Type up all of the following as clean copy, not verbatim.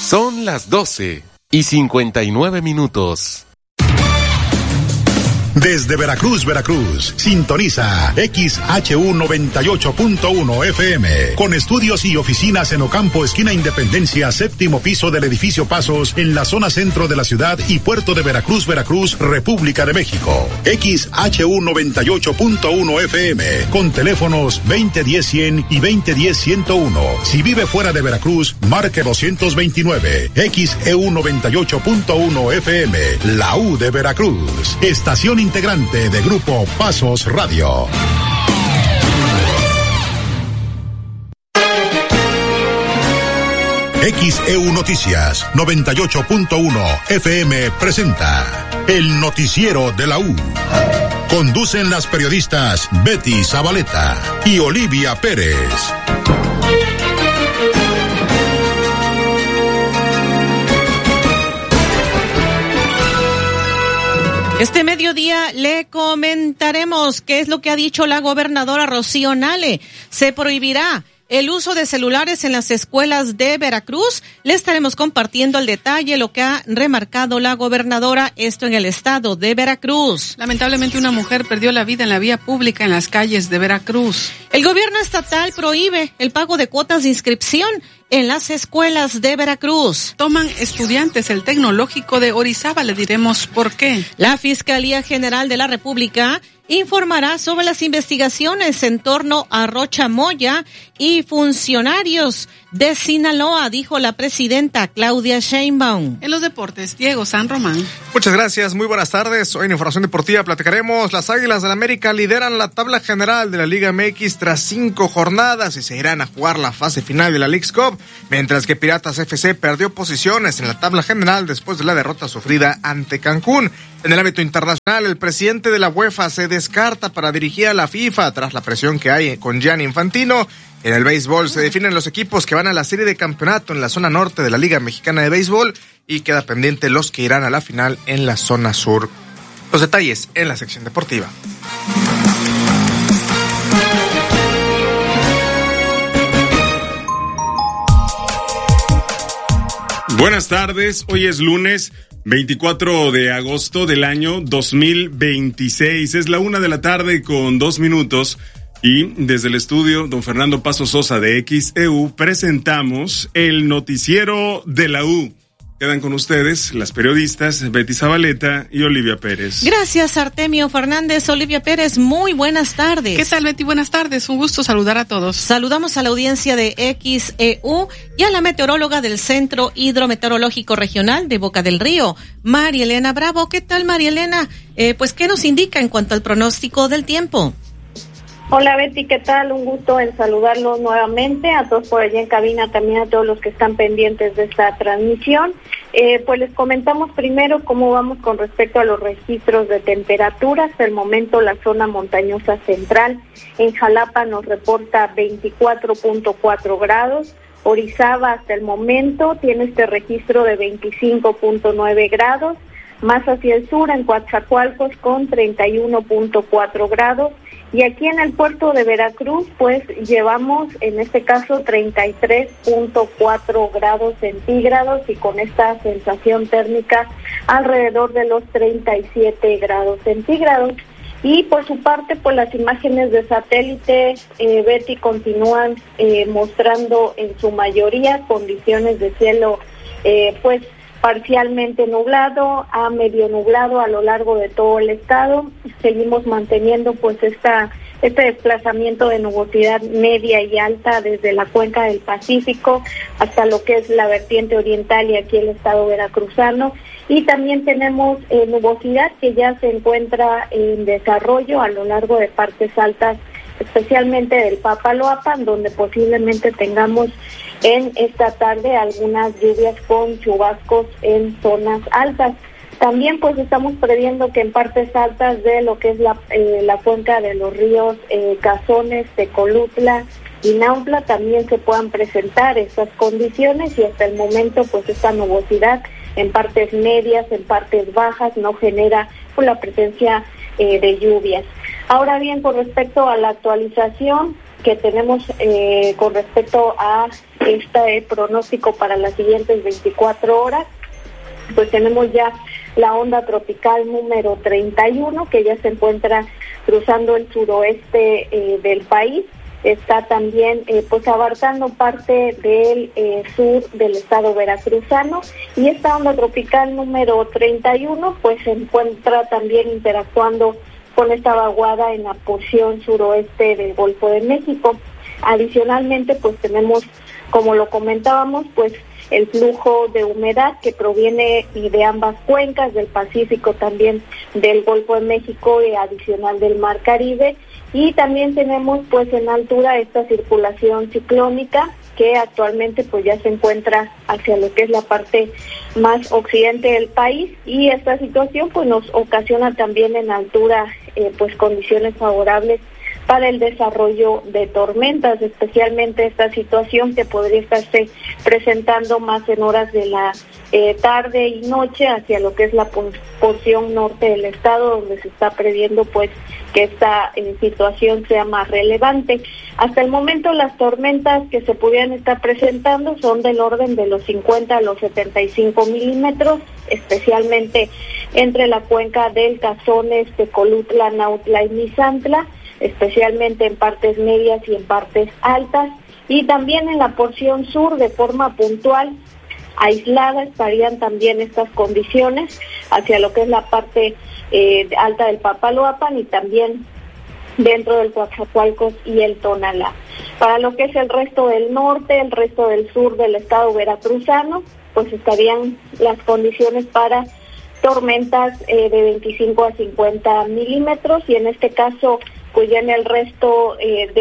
Son las 12:59. Desde Veracruz, sintoniza XHU 98.1 FM, con estudios y oficinas en Ocampo, esquina Independencia, séptimo piso del edificio Pasos, en la zona centro de la ciudad y puerto de Veracruz, República de México. XHU 98.1 FM, con teléfonos 2010-100 y 2010-101. Si vive fuera de Veracruz, marque 229. XEU 98.1 FM, la U de Veracruz. Estación integrante de Grupo Pasos Radio. XEU Noticias 98.1 FM presenta el noticiero de la U. Conducen las periodistas Betty Zabaleta y Olivia Pérez. Este mediodía le comentaremos qué es lo que ha dicho la gobernadora Rocío Nale. Se prohibirá el uso de celulares en las escuelas de Veracruz. Le estaremos compartiendo al detalle lo que ha remarcado la gobernadora, esto en el estado de Veracruz. Lamentablemente una mujer perdió la vida en la vía pública en las calles de Veracruz. El gobierno estatal prohíbe el pago de cuotas de inscripción en las escuelas de Veracruz. Toman estudiantes el tecnológico de Orizaba, le diremos por qué. La Fiscalía General de la República informará sobre las investigaciones en torno a Rocha Moya y funcionarios de Sinaloa, dijo la presidenta Claudia Sheinbaum. En los deportes, Diego San Román. Muchas gracias, muy buenas tardes. Hoy en Información Deportiva platicaremos: las Águilas del América lideran la tabla general de la Liga MX tras 5 jornadas y se irán a jugar la fase final de la Leagues Cup, mientras que Piratas FC perdió posiciones en la tabla general después de la derrota sufrida ante Cancún. En el ámbito internacional, el presidente de la UEFA se descarta para dirigir a la FIFA tras la presión que hay con Gianni Infantino. En el béisbol se definen los equipos que van a la serie de campeonato en la zona norte de la Liga Mexicana de Béisbol y queda pendiente los que irán a la final en la zona sur. Los detalles en la sección deportiva. Buenas tardes, hoy es lunes 24 de agosto del año 2026. Es la 1:02 p.m. y desde el estudio, don Fernando Paso Sosa de XEU, presentamos el noticiero de la U. Quedan con ustedes las periodistas Betty Zabaleta y Olivia Pérez. Gracias, Artemio Fernández. Olivia Pérez, muy buenas tardes. ¿Qué tal, Betty? Buenas tardes, un gusto saludar a todos. Saludamos a la audiencia de XEU y a la meteoróloga del Centro Hidrometeorológico Regional de Boca del Río, María Elena Bravo. ¿Qué tal, María Elena? Pues, ¿qué nos indica en cuanto al pronóstico del tiempo? Hola Betty, ¿qué tal? Un gusto en saludarlos nuevamente, a todos por allá en cabina, también a todos los que están pendientes de esta transmisión. Pues les comentamos primero cómo vamos con respecto a los registros de temperaturas. Hasta el momento la zona montañosa central en Jalapa nos reporta 24.4 grados. Orizaba hasta el momento tiene este registro de 25.9 grados. Más hacia el sur en Coatzacoalcos con 31.4 grados. Y aquí en el puerto de Veracruz, pues llevamos en este caso 33.4 grados centígrados y con esta sensación térmica alrededor de los 37 grados centígrados. Y por su parte, pues las imágenes de satélite, Betty, continúan mostrando en su mayoría condiciones de cielo, pues parcialmente nublado a medio nublado a lo largo de todo el estado. Seguimos manteniendo pues este desplazamiento de nubosidad media y alta desde la cuenca del Pacífico hasta lo que es la vertiente oriental y aquí el estado veracruzano. Y también tenemos nubosidad que ya se encuentra en desarrollo a lo largo de partes altas, especialmente del Papaloapan, donde posiblemente tengamos en esta tarde algunas lluvias con chubascos en zonas altas. También pues estamos previendo que en partes altas de lo que es la cuenca de los ríos Cazones, Tecolutla y Nautla también se puedan presentar estas condiciones y hasta el momento pues esta nubosidad en partes medias, en partes bajas no genera pues la presencia de lluvias. Ahora bien, con respecto a la actualización que tenemos con respecto a este pronóstico para las siguientes 24 horas, pues tenemos ya la onda tropical número 31 que ya se encuentra cruzando el suroeste del país. Está también pues abarcando parte del sur del estado veracruzano, y esta onda tropical número 31 pues se encuentra también interactuando con esta vaguada en la porción suroeste del Golfo de México. Adicionalmente pues tenemos, como lo comentábamos, pues el flujo de humedad que proviene de ambas cuencas, del Pacífico, también del Golfo de México y adicional del Mar Caribe. Y también tenemos pues en altura esta circulación ciclónica que actualmente pues ya se encuentra hacia lo que es la parte más occidente del país, y esta situación pues nos ocasiona también en altura pues condiciones favorables para el desarrollo de tormentas, especialmente esta situación que podría estarse presentando más en horas de la tarde y noche hacia lo que es la porción norte del estado, donde se está previendo pues que esta situación sea más relevante. Hasta el momento las tormentas que se pudieran estar presentando son del orden de los 50 a los 75 milímetros, especialmente entre la cuenca del Cazones, Tecolutla, Nautla y Misantla, especialmente en partes medias y en partes altas, y también en la porción sur de forma puntual, aislada, estarían también estas condiciones hacia lo que es la parte alta del Papaloapan y también dentro del Coatzacoalcos y el Tonalá. Para lo que es el resto del norte, el resto del sur del estado veracruzano, pues estarían las condiciones para tormentas de 25 a 50 milímetros, y en este caso pues ya en el resto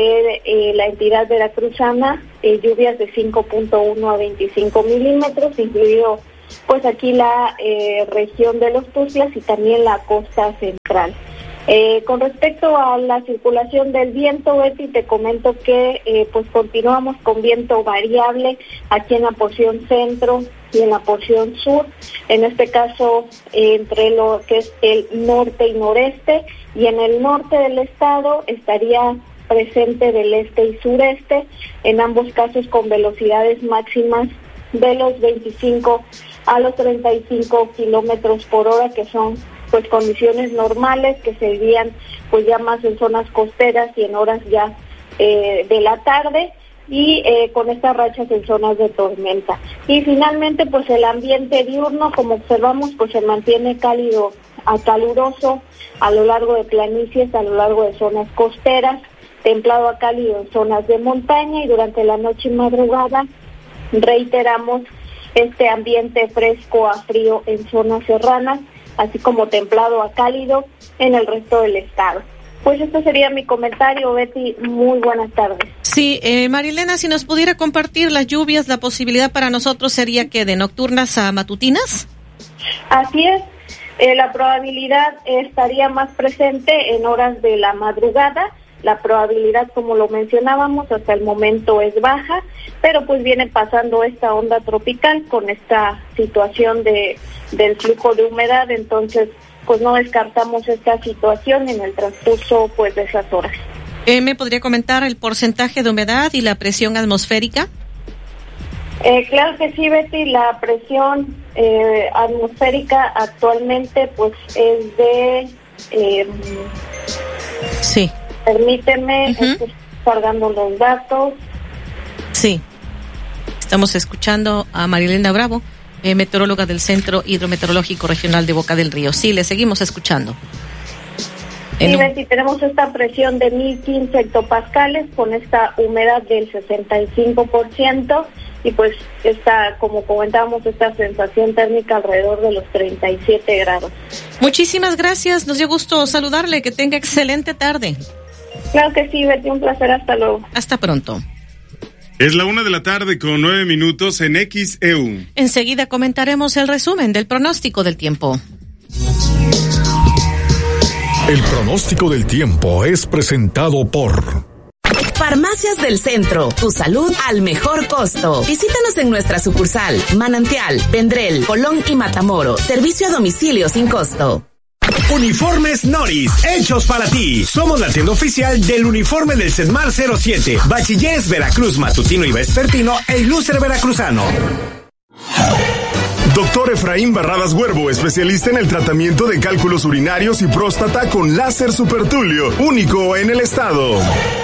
de la entidad veracruzana, lluvias de 5.1 a 25 milímetros, incluido pues aquí la región de los Tuxtlas y también la costa central. Con respecto a la circulación del viento, Betty, te comento que pues continuamos con viento variable aquí en la porción centro y en la porción sur, en este caso entre lo que es el norte y noreste, y en el norte del estado estaría presente del este y sureste, en ambos casos con velocidades máximas de los 25 a los 35 kilómetros por hora, que son pues condiciones normales que se vivían pues ya más en zonas costeras y en horas ya de la tarde, y con estas rachas en zonas de tormenta. Y finalmente pues el ambiente diurno, como observamos, pues se mantiene cálido a caluroso a lo largo de planicies, a lo largo de zonas costeras, templado a cálido en zonas de montaña, y durante la noche y madrugada reiteramos este ambiente fresco a frío en zonas serranas, así como templado a cálido en el resto del estado. Pues esto sería mi comentario, Betty. Muy buenas tardes. Sí, Marilena, si nos pudiera compartir las lluvias, la posibilidad para nosotros sería que de nocturnas a matutinas. Así es, la probabilidad estaría más presente en horas de la madrugada. La probabilidad, como lo mencionábamos, hasta el momento es baja, pero pues viene pasando esta onda tropical con esta situación del flujo de humedad, entonces pues no descartamos esta situación en el transcurso pues de esas horas. ¿Me podría comentar el porcentaje de humedad y la presión atmosférica? Claro que sí, Betty. La presión atmosférica actualmente pues es de... sí. Permíteme, estoy cargando los datos. Sí. Estamos escuchando a Marilena Bravo, meteoróloga del Centro Hidrometeorológico Regional de Boca del Río. Sí, le seguimos escuchando. Sí, Betty, tenemos esta presión de 1015 hectopascales con esta humedad del 65%, y pues esta, como comentábamos, esta sensación térmica alrededor de los 37 grados. Muchísimas gracias, nos dio gusto saludarle, que tenga excelente tarde. Claro que sí, Betty, un placer, hasta luego. Hasta pronto. Es la 1:00 con 9 minutos en XEU. Enseguida comentaremos el resumen del pronóstico del tiempo. El pronóstico del tiempo es presentado por Farmacias del Centro, tu salud al mejor costo. Visítanos en nuestra sucursal, Manantial, Vendrell, Colón y Matamoros. Servicio a domicilio sin costo. Uniformes Noris, hechos para ti. Somos la tienda oficial del uniforme del Sedmar 07, Bachilleres Veracruz Matutino y Vespertino e Ilustre Veracruzano. Doctor Efraín Barradas Huervo, especialista en el tratamiento de cálculos urinarios y próstata con láser supertulio, único en el estado.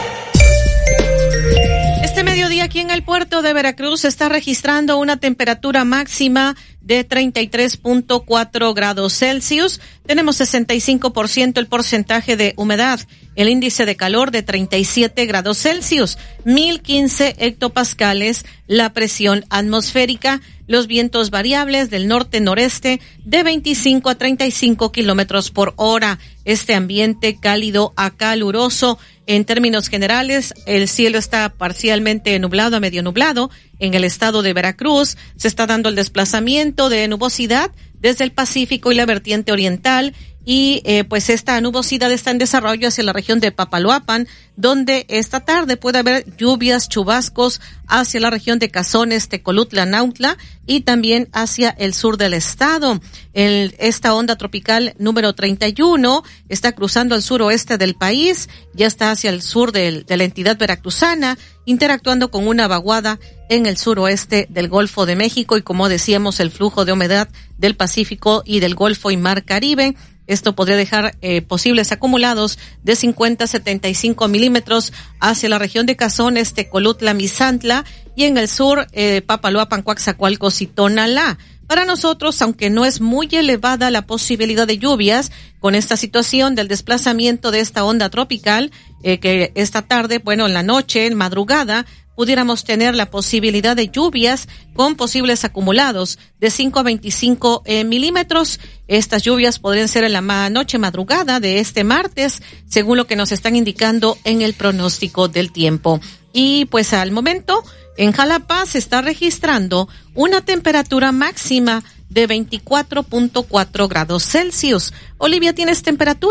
Este mediodía aquí en el puerto de Veracruz se está registrando una temperatura máxima de 33.4 grados Celsius. Tenemos 65% el porcentaje de humedad. El índice de calor de 37 grados Celsius, 1015 hectopascales, la presión atmosférica, los vientos variables del norte-noreste de 25 a 35 kilómetros por hora. Este ambiente cálido a caluroso. En términos generales, el cielo está parcialmente nublado a medio nublado. En el estado de Veracruz se está dando el desplazamiento de nubosidad desde el Pacífico y la vertiente oriental. Y pues esta nubosidad está en desarrollo hacia la región de Papaloapan, donde esta tarde puede haber lluvias, chubascos hacia la región de Cazones, Tecolutla, Nautla y también hacia el sur del estado. Esta onda tropical número 31 está cruzando el suroeste del país, ya está hacia el sur de la entidad veracruzana, interactuando con una vaguada en el suroeste del Golfo de México y, como decíamos, el flujo de humedad del Pacífico y del Golfo y Mar Caribe. Esto podría dejar posibles acumulados de 50 a 75 milímetros hacia la región de Cazones, Tecolutla, Misantla y en el sur Papaloapan, Coaxacualcos y Tonalá. Para nosotros, aunque no es muy elevada la posibilidad de lluvias, con esta situación del desplazamiento de esta onda tropical, que esta tarde, bueno, en la noche, en madrugada, pudiéramos tener la posibilidad de lluvias con posibles acumulados de 5 a 25 milímetros. Estas lluvias podrían ser en la noche madrugada de este martes, según lo que nos están indicando en el pronóstico del tiempo. Y pues al momento, en Jalapa se está registrando una temperatura máxima de 24.4 grados Celsius. Olivia, ¿tienes temperatura?